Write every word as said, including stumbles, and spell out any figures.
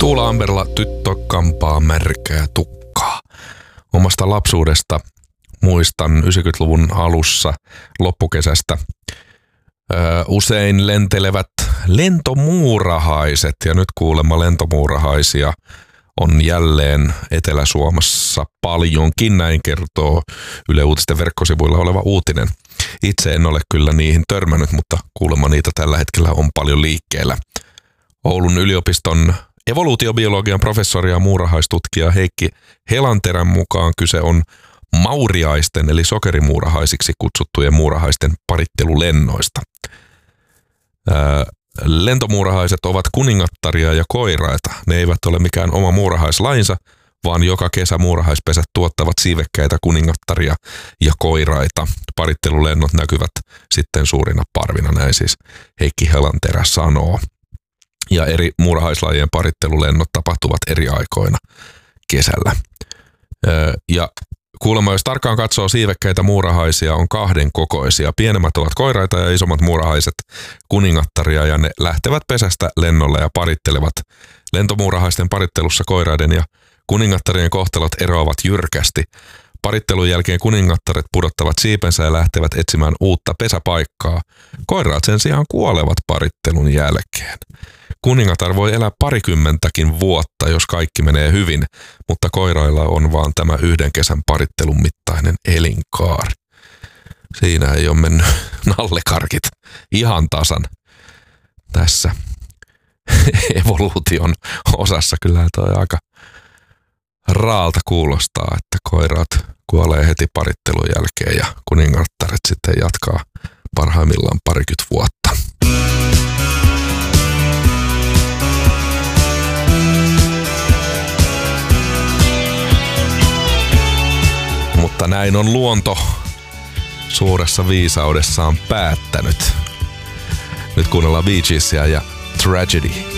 Tuula Amberla tyttö kampaa märkää tukkaa. Omasta lapsuudesta muistan yhdeksänkymmentäluvun alussa loppukesästä ö, usein lentelevät lentomuurahaiset. Ja nyt kuulemma lentomuurahaisia on jälleen Etelä-Suomessa paljonkin, näin kertoo Yle Uutisten verkkosivuilla oleva uutinen. Itse en ole kyllä niihin törmännyt, mutta kuulemma niitä tällä hetkellä on paljon liikkeellä. Oulun yliopiston evoluutiobiologian professori ja muurahaistutkija Heikki Helanterän mukaan kyse on mauriaisten eli sokerimuurahaisiksi kutsuttujen muurahaisten parittelulennoista. Ää, lentomuurahaiset ovat kuningattaria ja koiraita. Ne eivät ole mikään oma muurahaislainsa, vaan joka kesä muurahaispesät tuottavat siivekkäitä kuningattaria ja koiraita. Parittelulennot näkyvät sitten suurina parvina, näin siis Heikki Helanterä sanoo. Ja eri muurahaislajien parittelulennot tapahtuvat eri aikoina kesällä. Ja kuulemma, jos tarkkaan katsoo, siivekkäitä muurahaisia on kahden kokoisia. Pienemmät ovat koiraita ja isommat muurahaiset kuningattaria, ja ne lähtevät pesästä lennolle ja parittelevat. Lentomuurahaisten parittelussa koiraiden ja kuningattarien kohtalot eroavat jyrkästi. Parittelun jälkeen kuningattaret pudottavat siipensä ja lähtevät etsimään uutta pesäpaikkaa. Koiraat sen sijaan kuolevat parittelun jälkeen. Kuningatar voi elää parikymmentäkin vuotta, jos kaikki menee hyvin, mutta koirailla on vaan tämä yhden kesän parittelun mittainen elinkaari. Siinä ei ole mennyt nallekarkit ihan tasan tässä evoluution osassa. Kyllä toi aika raalta kuulostaa, että koiraat kuolee heti parittelun jälkeen ja kuningattaret sitten jatkaa parhaimmillaan parikymmentä vuotta. Mutta näin on luonto suuressa viisaudessaan päättänyt. Nyt kuunnellaan Bee Geesia ja Tragedy.